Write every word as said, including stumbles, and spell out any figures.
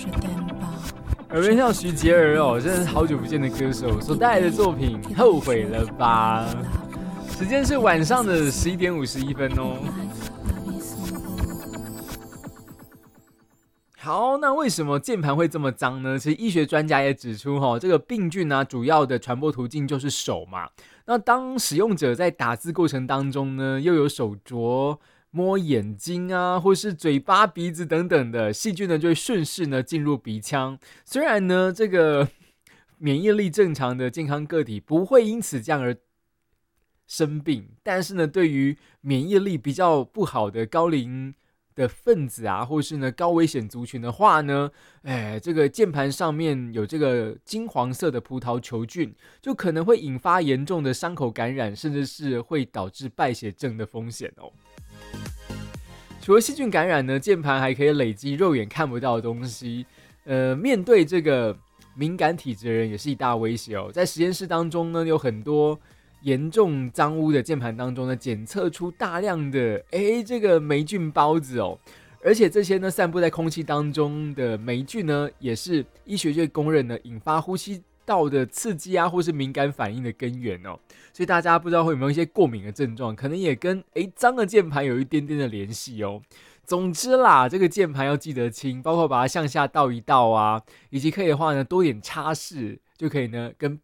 耳边像徐杰儿哦，真的是好久不见的歌手所带来的作品《后悔了吧》。时间是晚上的十一点五十一分哦。好，那为什么键盘会这么脏呢？其实医学专家也指出，哈，这个病菌啊，主要的传播途径就是手嘛。那当使用者在打字过程当中呢，又有手镯、摸眼睛啊，或是嘴巴、鼻子等等的细菌呢，就会顺势呢进入鼻腔。虽然呢，这个免疫力正常的健康个体不会因此这样而生病，但是呢，对于免疫力比较不好的高龄的分子啊，或是呢高危险族群的话呢，哎，这个键盘上面有这个金黄色的葡萄球菌，就可能会引发严重的伤口感染，甚至是会导致败血症的风险哦。除了细菌感染呢，键盘还可以累积肉眼看不到的东西，呃，面对这个敏感体质的人也是一大威胁哦。在实验室当中呢，有很多严重脏污的键盘当中呢，检测出大量的哎这个霉菌孢子哦，而且这些呢散布在空气当中的霉菌呢，也是医学界公认呢引发呼吸道的刺激啊，或是敏感反应的根源哦。所以大家不知道会有没有一些过敏的症状，可能也跟哎脏的键盘有一点点的联系哦。总之啦，这个键盘要记得清，包括把它向下倒一倒啊，以及可以的话呢，多点擦拭就可以呢，跟